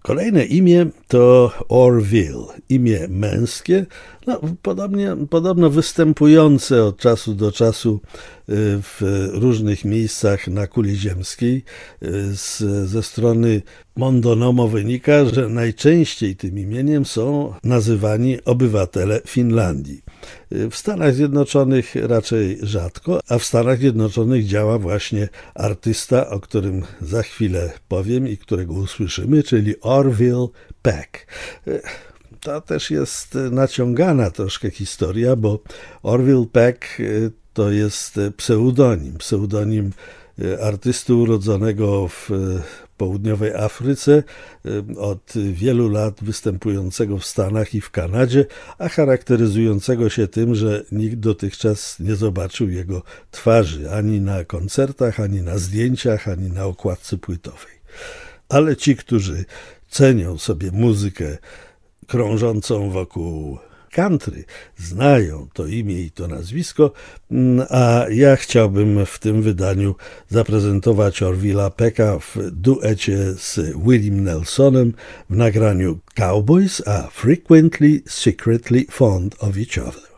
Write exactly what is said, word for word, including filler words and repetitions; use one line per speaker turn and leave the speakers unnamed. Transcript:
Kolejne imię to Orville, imię męskie, no, podobnie, podobno występujące od czasu do czasu w różnych miejscach na kuli ziemskiej. Z, ze strony Mondonomo wynika, że najczęściej tym imieniem są nazywani obywatele Finlandii. W Stanach Zjednoczonych raczej rzadko, a w Stanach Zjednoczonych działa właśnie artysta, o którym za chwilę powiem i którego usłyszymy, czyli Orville Peck. To też jest naciągana troszkę historia, bo Orville Peck to jest pseudonim, pseudonim artysty urodzonego w południowej Afryce, od wielu lat występującego w Stanach i w Kanadzie, a charakteryzującego się tym, że nikt dotychczas nie zobaczył jego twarzy ani na koncertach, ani na zdjęciach, ani na okładce płytowej. Ale ci, którzy cenią sobie muzykę krążącą wokół country, znają to imię i to nazwisko, a ja chciałbym w tym wydaniu zaprezentować Orville'a Pecka w duecie z Williem Nelsonem w nagraniu Cowboys are frequently secretly fond of each other.